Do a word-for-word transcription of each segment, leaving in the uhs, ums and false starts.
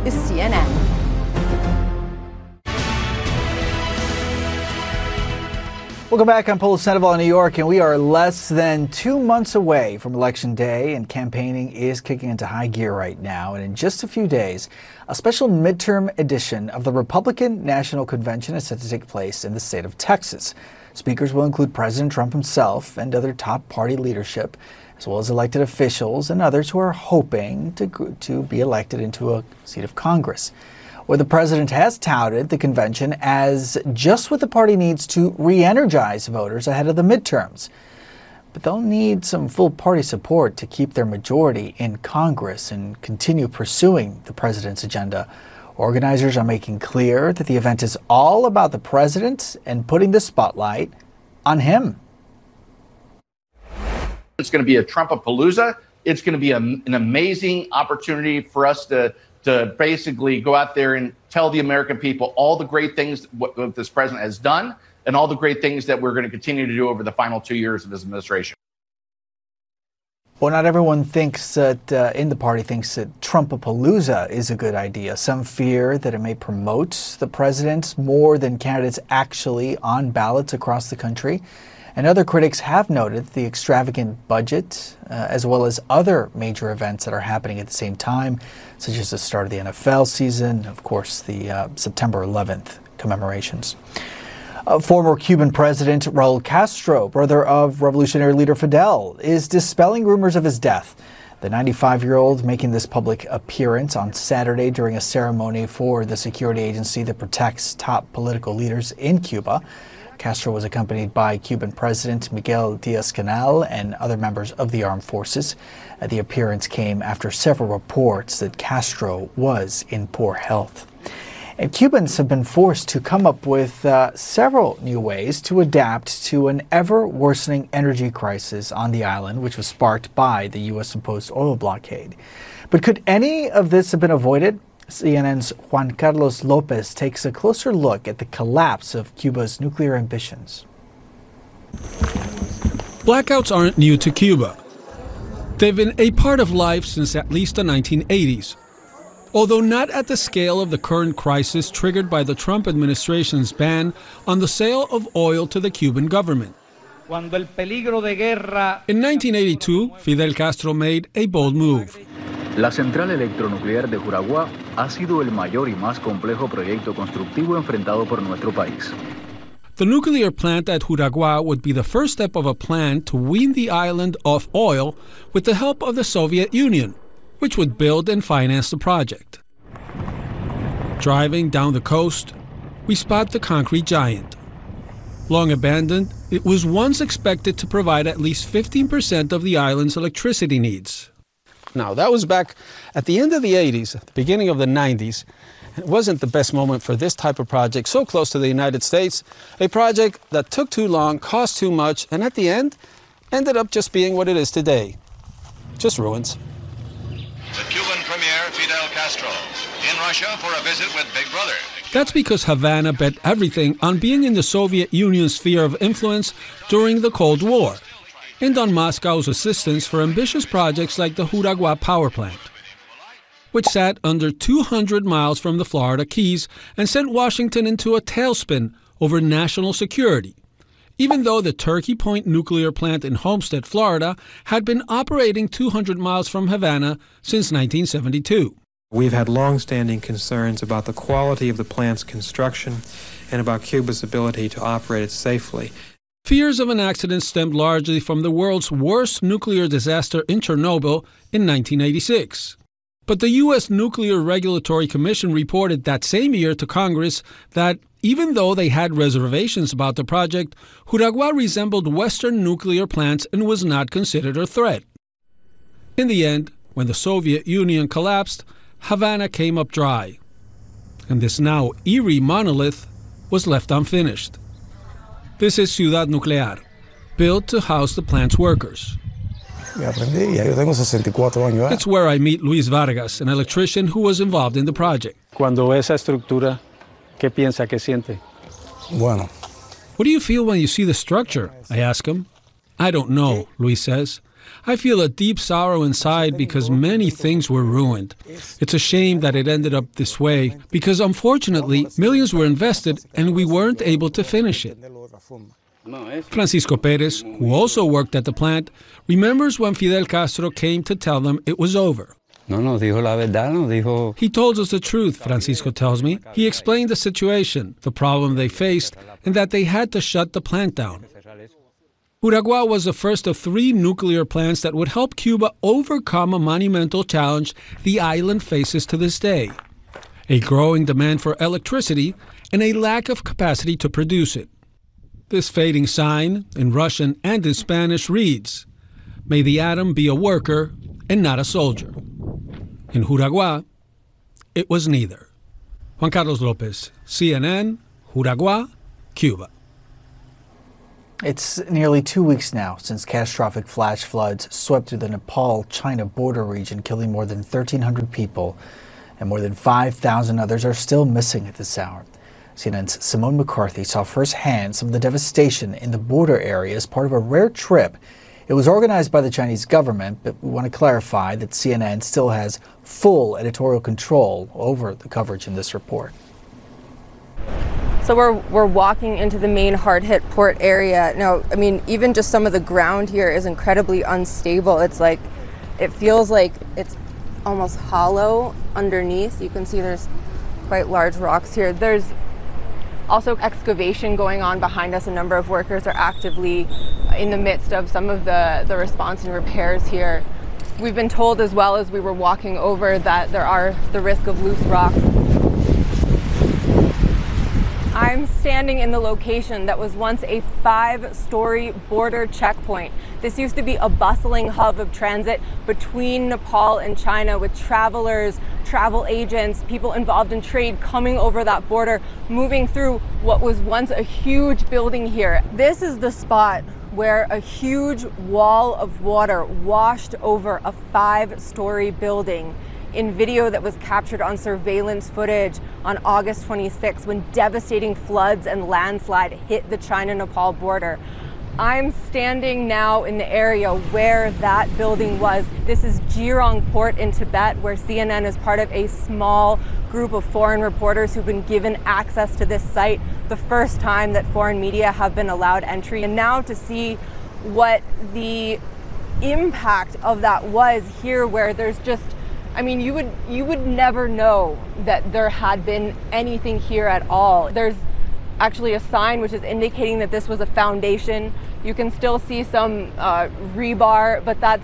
is C N N. Welcome back. I'm Paul Sandoval in New York, and we are less than two months away from Election Day, and campaigning is kicking into high gear right now. And in just a few days, a special midterm edition of the Republican National Convention is set to take place in the state of Texas. Speakers will include President Trump himself and other top party leadership, as well as elected officials and others who are hoping to, to be elected into a seat of Congress, where the president has touted the convention as just what the party needs to re-energize voters ahead of the midterms. But they'll need some full party support to keep their majority in Congress and continue pursuing the president's agenda. Organizers are making clear that the event is all about the president and putting the spotlight on him. It's going to be a Trumpapalooza. It's going to be a, an amazing opportunity for us to to basically go out there and tell the American people all the great things what, what this president has done and all the great things that we're going to continue to do over the final two years of his administration. Well, not everyone thinks that uh, in the party thinks that Trumpapalooza is a good idea. Some fear that it may promote the president more than candidates actually on ballots across the country. And other critics have noted the extravagant budget, uh, as well as other major events that are happening at the same time, such as the start of the N F L season, of course, the uh, September eleventh commemorations. Uh, former Cuban President Raul Castro, brother of revolutionary leader Fidel, is dispelling rumors of his death. The ninety-five-year-old making this public appearance on Saturday during a ceremony for the security agency that protects top political leaders in Cuba. Castro was accompanied by Cuban President Miguel Diaz-Canel and other members of the armed forces. Uh, the appearance came after several reports that Castro was in poor health. And Cubans have been forced to come up with uh, several new ways to adapt to an ever-worsening energy crisis on the island, which was sparked by the U S-imposed oil blockade. But could any of this have been avoided? C N N's Juan Carlos Lopez takes a closer look at the collapse of Cuba's nuclear ambitions. Blackouts aren't new to Cuba. They've been a part of life since at least the nineteen eighties, although not at the scale of the current crisis triggered by the Trump administration's ban on the sale of oil to the Cuban government. In nineteen eighty-two, Fidel Castro made a bold move. La central electronuclear de Juraguá ha sido el mayor y más complejo proyecto constructivo enfrentado por nuestro país. The nuclear plant at Juraguá would be the first step of a plan to wean the island off oil with the help of the Soviet Union, which would build and finance the project. Driving down the coast, we spot the concrete giant. Long abandoned, it was once expected to provide at least fifteen percent of the island's electricity needs. Now, that was back at the end of the eighties, at the beginning of the nineties. It wasn't the best moment for this type of project, so close to the United States, a project that took too long, cost too much, and at the end, ended up just being what it is today. Just ruins. The Cuban Premier Fidel Castro in Russia for a visit with Big Brother. That's because Havana bet everything on being in the Soviet Union's sphere of influence during the Cold War, and on Moscow's assistance for ambitious projects like the Juraguá power plant, which sat under two hundred miles from the Florida Keys and sent Washington into a tailspin over national security, even though the Turkey Point nuclear plant in Homestead, Florida, had been operating two hundred miles from Havana since nineteen seventy-two. We've had long-standing concerns about the quality of the plant's construction and about Cuba's ability to operate it safely. Fears of an accident stemmed largely from the world's worst nuclear disaster in Chernobyl in nineteen eighty-six. But the U S Nuclear Regulatory Commission reported that same year to Congress that even though they had reservations about the project, Juraguá resembled Western nuclear plants and was not considered a threat. In the end, when the Soviet Union collapsed, Havana came up dry, and this now eerie monolith was left unfinished. This is Ciudad Nuclear, built to house the plant's workers. It's where I meet Luis Vargas, an electrician who was involved in the project. Cuando ve esa estructura, ¿qué piensa, qué siente? Bueno. What do you feel when you see the structure? I ask him. I don't know, Luis says. I feel a deep sorrow inside because many things were ruined. It's a shame that it ended up this way because, unfortunately, millions were invested and we weren't able to finish it. Francisco Perez, who also worked at the plant, remembers when Fidel Castro came to tell them it was over. No nos dijo la verdad, nos dijo. He told us the truth, Francisco tells me. He explained the situation, the problem they faced, and that they had to shut the plant down. Juragua was the first of three nuclear plants that would help Cuba overcome a monumental challenge the island faces to this day: a growing demand for electricity and a lack of capacity to produce it. This fading sign, in Russian and in Spanish, reads, "May the atom be a worker and not a soldier." In Juragua, it was neither. Juan Carlos Lopez, C N N, Juragua, Cuba. It's nearly two weeks now since catastrophic flash floods swept through the Nepal-China border region, killing more than thirteen hundred people, and more than five thousand others are still missing at this hour. C N N's Simone McCarthy saw firsthand some of the devastation in the border area as part of a rare trip. It was organized by the Chinese government, but we want to clarify that C N N still has full editorial control over the coverage in this report. So we're, we're walking into the main hard-hit port area. Now, I mean, even just some of the ground here is incredibly unstable. It's like, it feels like it's almost hollow underneath. You can see there's quite large rocks here. There's also excavation going on behind us. A number of workers are actively in the midst of some of the, the response and repairs here. We've been told as well as we were walking over that there are the risk of loose rocks. I'm standing in the location that was once a five-story border checkpoint. This used to be a bustling hub of transit between Nepal and China, with travelers, travel agents, people involved in trade coming over that border, moving through what was once a huge building here. This is the spot where a huge wall of water washed over a five-story building in video that was captured on surveillance footage on August twenty-sixth, when devastating floods and landslide hit the China-Nepal border. I'm standing now in the area where that building was. This is Jirong Port in Tibet, where C N N is part of a small group of foreign reporters who've been given access to this site, the first time that foreign media have been allowed entry. And now to see what the impact of that was here, where there's just, I mean, you would you would never know that there had been anything here at all. There's actually a sign which is indicating that this was a foundation. You can still see some uh, rebar, but that's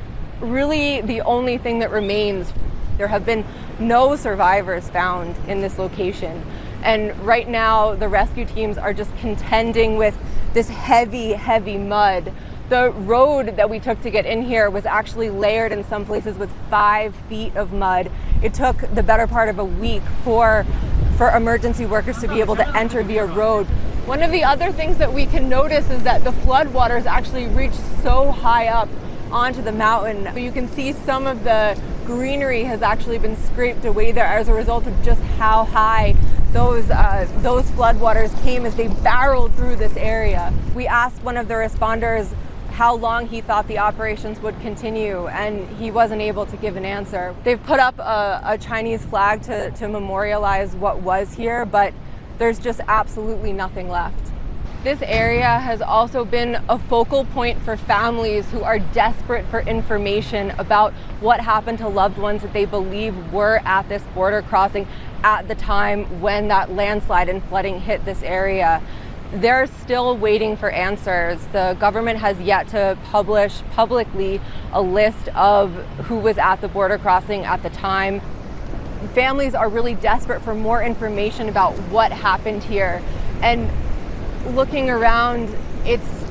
really the only thing that remains. There have been no survivors found in this location. And right now, the rescue teams are just contending with this heavy, heavy mud. The road that we took to get in here was actually layered in some places with five feet of mud. It took the better part of a week for, for emergency workers to be able to enter via road. One of the other things that we can notice is that the floodwaters actually reach so high up onto the mountain. You can see some of the greenery has actually been scraped away there as a result of just how high those uh, those floodwaters came as they barreled through this area. We asked one of the responders how long he thought the operations would continue, and he wasn't able to give an answer. They've put up a, a Chinese flag to, to memorialize what was here, but there's just absolutely nothing left. This area has also been a focal point for families who are desperate for information about what happened to loved ones that they believe were at this border crossing at the time when that landslide and flooding hit this area. They're still waiting for answers. The government has yet to publish publicly a list of who was at the border crossing at the time. Families are really desperate for more information about what happened here. And looking around, it's,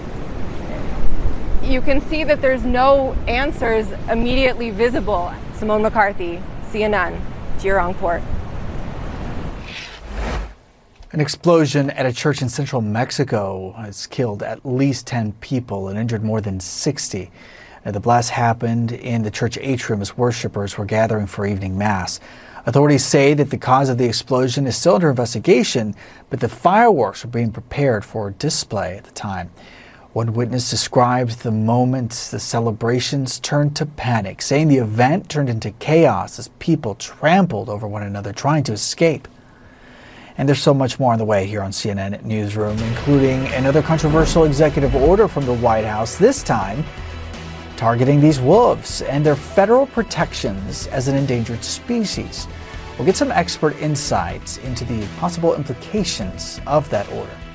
you can see that there's no answers immediately visible. Simone McCarthy, C N N, Jirong Port. An explosion at a church in central Mexico has killed at least ten people and injured more than sixty. Now, the blast happened in the church atrium as worshipers were gathering for evening mass. Authorities say that the cause of the explosion is still under investigation, but the fireworks were being prepared for display at the time. One witness described the moment the celebrations turned to panic, saying the event turned into chaos as people trampled over one another trying to escape. And there's so much more on the way here on C N N Newsroom, including another controversial executive order from the White House, this time targeting these wolves and their federal protections as an endangered species. We'll get some expert insights into the possible implications of that order.